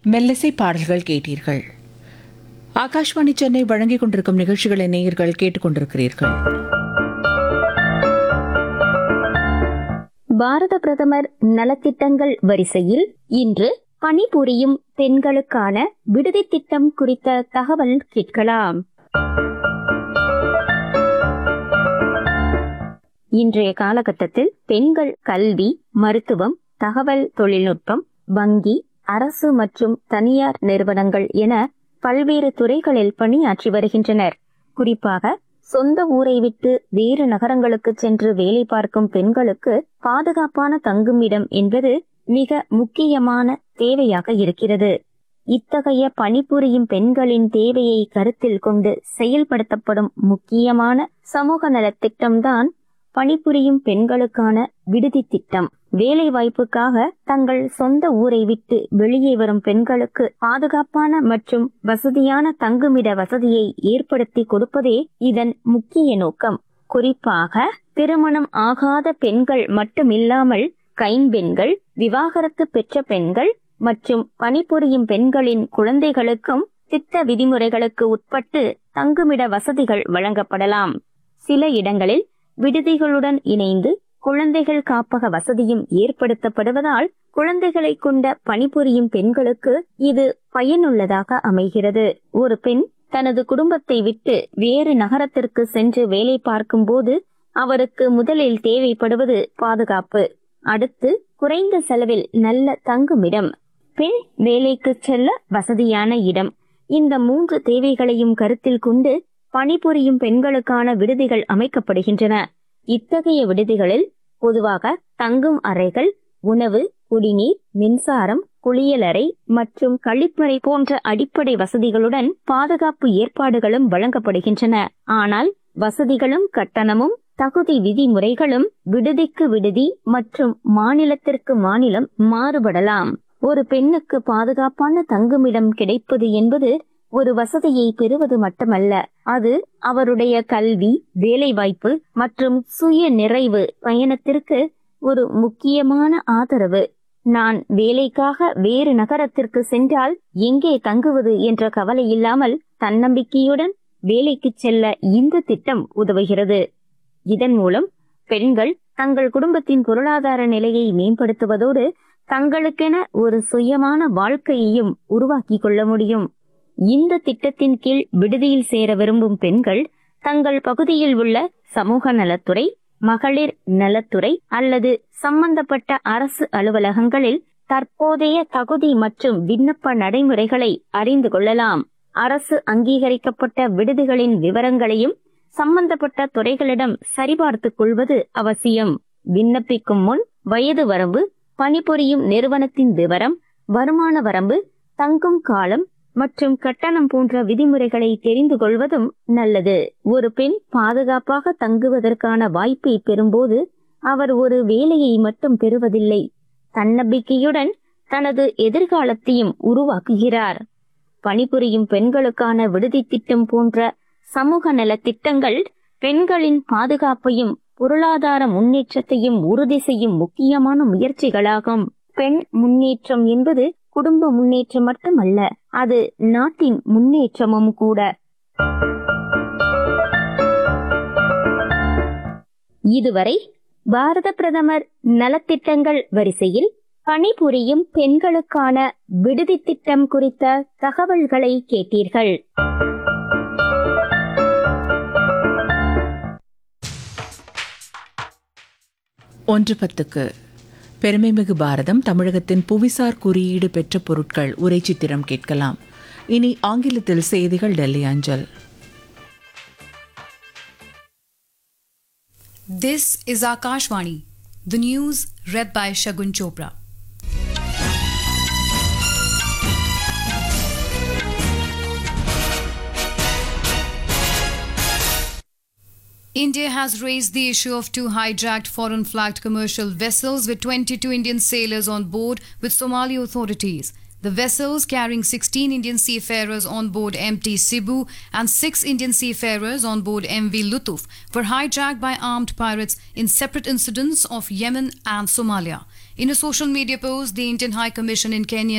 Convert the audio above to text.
மெல்லிசை பாடல்கள் கேட்டீர்கள். ஆகாஷ்வாணி சென்னை வழங்கிக் கொண்டிருக்கும் நிகழ்ச்சிகளை நேயர்கள் கேட்டுக்கொண்டிருக்கிறீர்கள். பாரத பிரதமர் நலத்திட்டங்கள் வரிசையில் இன்று பணிபுரியும் பெண்களுக்கான விடுதி திட்டம் குறித்த தகவல் கேட்கலாம். இன்றைய காலகட்டத்தில் பெண்கள் கல்வி, மருத்துவம், தகவல் தொழில்நுட்பம், வங்கி, அரசு மற்றும் தனியார் நிறுவனங்கள் என பல்வேறு துறைகளில் பணியாற்றி வருகின்றனர். குறிப்பாக சொந்த ஊரை விட்டு வேறு நகரங்களுக்கு சென்று வேலை பார்க்கும் பெண்களுக்கு பாதுகாப்பான தங்குமிடம் என்பது மிக முக்கியமான தேவையாக இருக்கிறது. இத்தகைய பணிபுரியும் பெண்களின் தேவையை கருத்தில் கொண்டு செயல்படுத்தப்படும் முக்கியமான சமூக நலத் திட்டம்தான் பணிபுரியும் பெண்களுக்கான விடுதி திட்டம். வேலை வாய்ப்புக்காக தங்கள் சொந்த ஊரை விட்டு வெளியே வரும் பெண்களுக்கு பாதுகாப்பான மற்றும் வசதியான தங்குமிட வசதியை ஏற்படுத்தி கொடுப்பதே இதன் முக்கிய நோக்கம். குறிப்பாக திருமணம் ஆகாத பெண்கள் மட்டுமில்லாமல் கைம்பெண்கள், விவாகரத்து பெற்ற பெண்கள் மற்றும் பணிபுரியும் பெண்களின் குழந்தைகளுக்கும் திட்ட விதிமுறைகளுக்கு உட்பட்டு தங்குமிட வசதிகள் வழங்கப்படலாம். சில இடங்களில் விடுதிகளுடன் இணைந்து குழந்தைகள் காப்பக வசதியும் ஏற்படுத்தப்படுவதால் குழந்தைகளை கொண்ட பணிபுரியும் பெண்களுக்கு இது பயனுள்ளதாக அமைகிறது. ஒரு பெண் தனது குடும்பத்தை விட்டு வேறு நகரத்திற்கு சென்று வேலை பார்க்கும் போது அவருக்கு முதலில் தேவைப்படுவது பாதுகாப்பு, அடுத்து குறைந்த செலவில் நல்ல தங்குமிடம், பெண் வேலைக்கு செல்ல வசதியான இடம். இந்த 3 தேவைகளையும் கருத்தில் கொண்டு பணிபுரியும் பெண்களுக்கான விடுதிகள் அமைக்கப்படுகின்றன. இத்தகைய விடுதிகளில் பொதுவாக தங்கும் அறைகள், உணவு, குடிநீர், மின்சாரம், குளியலறை மற்றும் கழிப்பறை போன்ற அடிப்படை வசதிகளுடன் பாதுகாப்பு ஏற்பாடுகளும் வழங்கப்படுகின்றன. ஆனால் வசதிகளும் கட்டணமும் தகுதி விதிமுறைகளும் விடுதிக்கு விடுதி மற்றும் மாநிலத்திற்கு மாநிலம் மாறுபடலாம். ஒரு பெண்ணுக்கு பாதுகாப்பான தங்குமிடம் கிடைப்பது என்பது ஒரு வசதியை பெறுவது மட்டுமல்ல, அது அவருடைய கல்வி, வேலைவாய்ப்பு மற்றும் சுய நிறைவு பயணத்திற்கு ஒரு முக்கியமான ஆதரவு. நான் வேலைக்காக வேறு நகரத்திற்கு சென்றால் எங்கே தங்குவது என்ற கவலை இல்லாமல் தன்னம்பிக்கையுடன் வேலைக்கு செல்ல இந்த திட்டம் உதவுகிறது. இதன் மூலம் பெண்கள் தங்கள் குடும்பத்தின் பொருளாதார நிலையை மேம்படுத்துவதோடு தங்களுக்கென ஒரு சுயமான வாழ்க்கையையும் உருவாக்கி கொள்ள முடியும். இந்த திட்டத்தின் கீழ் விடுதியில் சேர விரும்பும் பெண்கள் தங்கள் பகுதியில் உள்ள சமூக நலத்துறை, மகளிர் நலத்துறை அல்லது சம்பந்தப்பட்ட அரசு அலுவலகங்களில் தற்போதைய தகுதி மற்றும் விண்ணப்ப நடைமுறைகளை அறிந்து கொள்ளலாம். அரசு அங்கீகரிக்கப்பட்ட விடுதிகளின் விவரங்களையும் சம்பந்தப்பட்ட துறைகளிடம் சரிபார்த்துக் கொள்வது அவசியம். விண்ணப்பிக்கும் முன் வயது வரம்பு, பணிபுரியும் நிறுவனத்தின் விவரம், வருமான வரம்பு, தங்கும் காலம் மற்றும் கட்டணம் போன்ற விதிமுறைகளை தெரிந்து கொள்வதும் நல்லது. ஒரு பெண் பாதுகாப்பாக தங்குவதற்கான வாய்ப்பை பெறும்போது அவர் ஒரு வேலையை மட்டும் பெறுவதில்லை, தன்னம்பிக்கையுடன் தனது எதிர்காலத்தையும் உருவாக்குகிறார். பணிபுரியும் பெண்களுக்கான விடுதி திட்டம் போன்ற சமூக நல திட்டங்கள் பெண்களின் பாதுகாப்பையும் பொருளாதார முன்னேற்றத்தையும் உறுதி செய்யும் முக்கியமான முயற்சிகளாகும். பெண் முன்னேற்றம் என்பது குடும்ப முன்னேற்றம் மட்டுமல்ல, அது நாட்டின் முன்னேற்றமும் கூட. இதுவரை பாரத பிரதமர் நலத்திட்டங்கள் வரிசையில் பணிபுரியும் பெண்களுக்கான விடுதி திட்டம் குறித்த தகவல்களை கேட்டீர்கள். ஒன்று பத்துக்கு பெருமைமிகு பாரதம் தமிழகத்தின் புவிசார் குறியீடு பெற்ற பொருட்கள் உரை சித்திரம் கேட்கலாம். இனி ஆங்கிலத்தில் செய்திகள் டெல்லி அஞ்சல். This is Akashvani. The news read by Shagun Chopra. India has raised the issue of 2 hijacked foreign-flagged commercial vessels with 22 Indian sailors on board with Somali authorities. The vessels carrying 16 Indian seafarers on board MT Cebu and 6 Indian seafarers on board MV Lutuf were hijacked by armed pirates in separate incidents of Yemen and Somalia. In a social media post, the Indian High Commission in Kenya